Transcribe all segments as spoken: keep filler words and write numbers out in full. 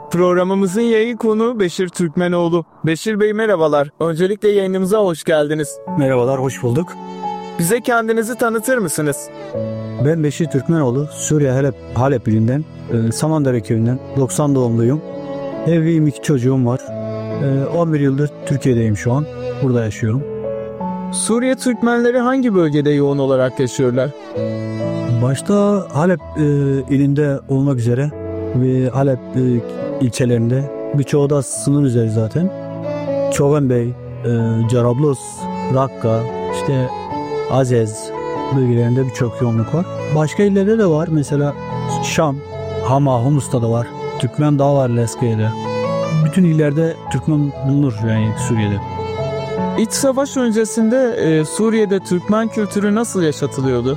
Programımızın yayın konuğu Beşir Türkmenoğlu. Beşir Bey merhabalar. Öncelikle yayınımıza hoş geldiniz. Merhabalar, hoş bulduk. Bize kendinizi tanıtır mısınız? Ben Beşir Türkmenoğlu, Suriye Halep, Halep ilinden, e, Samandere köyünden, doksan doğumluyum. Evliyim, iki çocuğum var. E, on bir yıldır Türkiye'deyim şu an, burada yaşıyorum. Suriye Türkmenleri hangi bölgede yoğun olarak yaşıyorlar? Başta Halep e, ilinde olmak üzere ve Halep e, ilçelerinde, birçoğu da sınır üzeri zaten. Çobanbey, e, Carablus, Rakka, işte Azez bölgelerinde birçok yoğunluk var. Başka illerde de var. Mesela Şam, Hama, Humus'ta da var. Türkmen Dağı var Leskiye'de. Bütün illerde Türkmen bulunur yani Suriye'de. İç savaş öncesinde e, Suriye'de Türkmen kültürü nasıl yaşatılıyordu?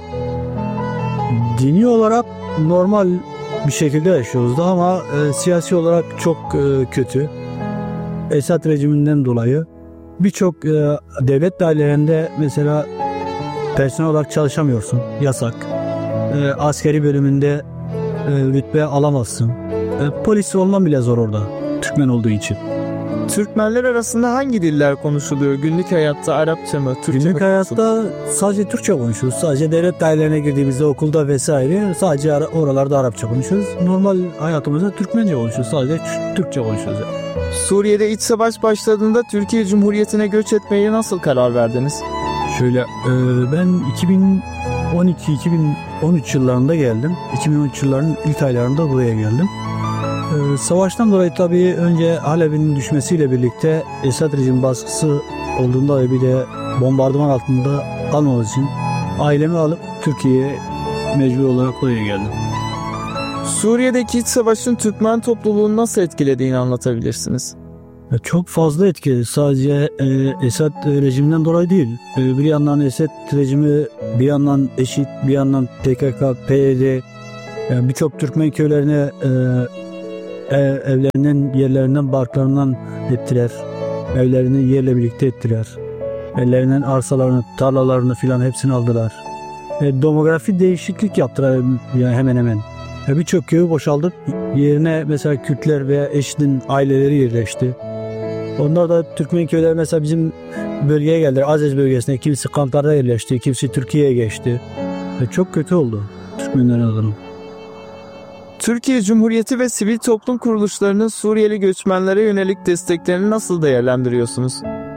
Dini olarak normal bir şekilde yaşıyoruz da ama e, siyasi olarak çok e, kötü. Esad rejiminden dolayı birçok e, devlet dairelerinde mesela personel olarak çalışamıyorsun. Yasak. E, askeri bölümünde e, rütbe alamazsın. E, polis olman bile zor orada. Türkmen olduğu için. Türkmenler arasında hangi diller konuşuluyor? Günlük hayatta Arapça mı? Türkçe Günlük mi hayatta sadece Türkçe konuşuyoruz. Sadece devlet dairelerine girdiğimizde okulda vesaire sadece ara, oralarda Arapça konuşuyoruz. Normal hayatımızda Türkmence konuşuyoruz. Sadece Türkçe konuşuyoruz. Yani. Suriye'de iç savaş başladığında Türkiye Cumhuriyeti'ne göç etmeye nasıl karar verdiniz? Şöyle e, ben iki bin on iki iki bin on üç yıllarında geldim. iki bin on üç yıllarının ilk aylarında buraya geldim. E, savaştan dolayı tabii önce Halep'in düşmesiyle birlikte Esad rejim baskısı olduğunda ve bir de bombardıman altında kalmamak için ailemi alıp Türkiye'ye mecbur olarak buraya geldim. Suriye'deki iç savaşın Türkmen topluluğunu nasıl etkilediğini anlatabilirsiniz. Çok fazla etkili. Sadece e, Esad rejiminden dolayı değil. E, bir yandan Esad rejimi, bir yandan IŞİD, bir yandan P K K, P Y D, yani birçok Türkmen köylerine e, ev, evlerinden, yerlerinden, barklarından ettiler. Evlerini yerle birlikte ettiler. Evlerinden arsalarını, tarlalarını filan hepsini aldılar. E, demografi değişiklik yaptılar yani hemen hemen. E, birçok köyü boşaldık. Yerine mesela Kürtler veya IŞİD'in aileleri yerleşti. Onlar da Türkmen köyleri mesela bizim bölgeye geldiler. Azez bölgesine kimisi kamplarda yerleşti, kimisi Türkiye'ye geçti. Ve çok kötü oldu Türkmenlerin adına. Türkiye Cumhuriyeti ve sivil toplum kuruluşlarının Suriyeli göçmenlere yönelik desteklerini nasıl değerlendiriyorsunuz?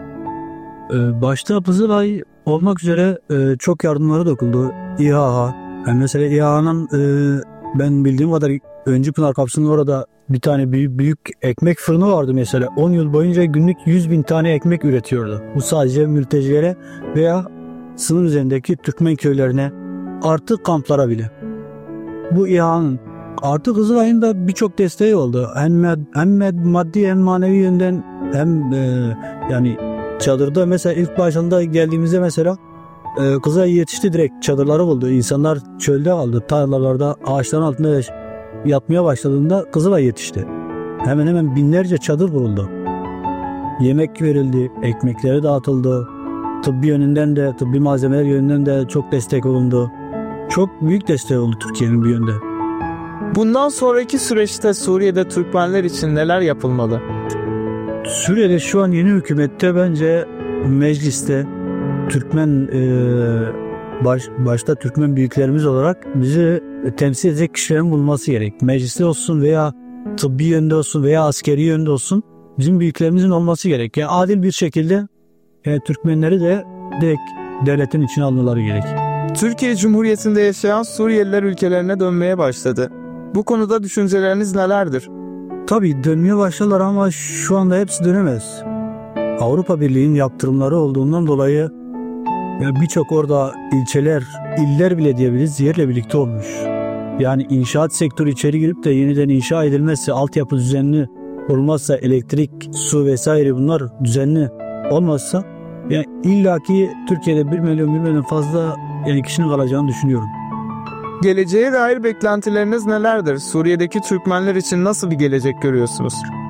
Ee, başta Kızılay olmak üzere e, çok yardımları dokundu. İHA. Yani mesela İHA'nın e, ben bildiğim kadar Öncü Pınar Kapısı'nın orada bir tane büyük, büyük ekmek fırını vardı mesela. on yıl boyunca günlük yüz bin tane ekmek üretiyordu. Bu sadece mültecilere veya sınır üzerindeki Türkmen köylerine artı kamplara bile. Bu İHA'nın artı Kızılay'ın da birçok desteği oldu. Hem, hem maddi hem manevi yönden hem e, yani çadırda mesela ilk başında geldiğimizde mesela e, Kızılay yetişti, direkt çadırları buldu. İnsanlar çölde kaldı. Tarlalarda ağaçların altında yatmaya başladığında Kızılay yetişti. Hemen hemen binlerce çadır kuruldu. Yemek verildi, ekmekleri dağıtıldı. Tıbbi yönünden de, tıbbi malzemeler yönünden de çok destek olundu. Çok büyük destek oldu Türkiye'nin bir yönde. Bundan sonraki süreçte Suriye'de Türkmenler için neler yapılmalı? Suriye'de şu an yeni hükümette bence mecliste Türkmen e, baş, başta Türkmen büyüklerimiz olarak bizi temsil edecek kişilerin bulunması gerek. Mecliste olsun veya tıbbi yönde olsun veya askeri yönde olsun bizim büyüklerimizin olması gerek. Yani adil bir şekilde yani Türkmenleri de direkt devletin içine almaları gerek. Türkiye Cumhuriyeti'nde yaşayan Suriyeliler ülkelerine dönmeye başladı. Bu konuda düşünceleriniz nelerdir? Tabii dönmeye başladılar ama şu anda hepsi dönemez. Avrupa Birliği'nin yaptırımları olduğundan dolayı yani birçok orada ilçeler, iller bile diyebiliriz yerle birlikte olmuş. Yani inşaat sektörü içeri girip de yeniden inşa edilmezse, altyapı düzenli olmazsa, elektrik, su vesaire bunlar düzenli olmazsa yani illaki Türkiye'de bir milyon bir milyon fazla yani kişinin kalacağını düşünüyorum. Geleceğe dair beklentileriniz nelerdir? Suriye'deki Türkmenler için nasıl bir gelecek görüyorsunuz?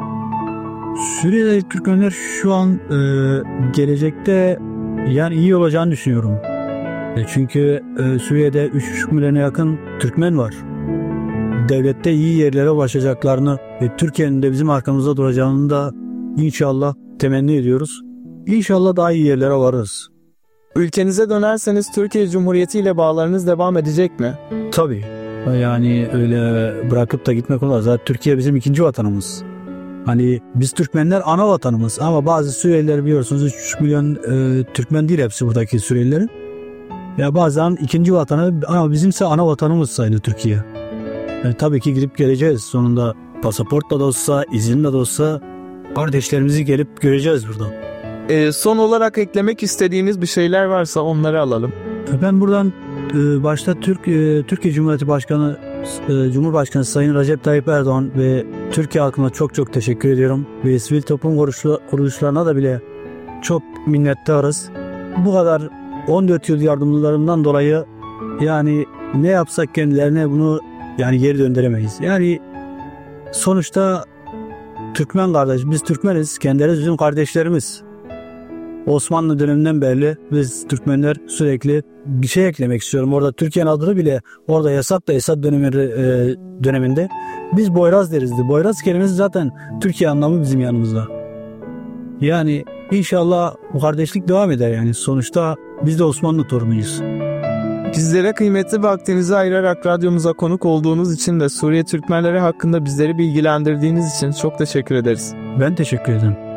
Suriye'deki Türkmenler şu an e, gelecekte yani iyi olacağını düşünüyorum. E çünkü e, Suriye'de üç buçuk milyona yakın Türkmen var. devlette iyi yerlere ulaşacaklarını ve Türkiye'nin de bizim arkamızda duracağını da inşallah temenni ediyoruz. İnşallah daha iyi yerlere varırız. Ülkenize dönerseniz Türkiye Cumhuriyeti ile bağlarınız devam edecek mi? Tabii. Yani öyle bırakıp da gitmek olmaz. Zaten Türkiye bizim ikinci vatanımız. Hani biz Türkmenler ana vatanımız ama bazı Suriyeliler biliyorsunuz üç buçuk milyon e, Türkmen değil hepsi buradaki Suriyelilerin. Ya bazen ikinci vatanı ama bizimse ana vatanımız sayılır Türkiye. Yani tabii ki gidip geleceğiz sonunda. Pasaportla da olsa, izinle de olsa kardeşlerimizi gelip göreceğiz burada. E, son olarak eklemek istediğiniz bir şeyler varsa onları alalım. Ben buradan e, başta Türk e, Türkiye Cumhuriyeti Başkanı e, Cumhurbaşkanı Sayın Recep Tayyip Erdoğan ve Türkiye halkına çok çok teşekkür ediyorum. Ve sivil toplum kuruluşlarına da bile çok minnettarız. Bu kadar on dört yıl yardımlarından dolayı yani ne yapsak kendilerine bunu yani geri döndüremeyiz. Yani sonuçta Türkmen kardeş, biz Türkmeniz, kendileri bizim kardeşlerimiz. Osmanlı döneminden beri biz Türkmenler sürekli bir şey eklemek istiyorum. Orada Türkiye'nin adını bile orada yasak da Esad dönemi, e, döneminde biz Boyraz derizdi. Boyraz kelimesi zaten Türkiye anlamı bizim yanımızda. Yani inşallah bu kardeşlik devam eder yani. Sonuçta biz de Osmanlı torunuyuz. Bizlere kıymetli vaktinizi ayırarak radyomuza konuk olduğunuz için de Suriye Türkmenleri hakkında bizleri bilgilendirdiğiniz için çok teşekkür ederiz. Ben teşekkür ederim.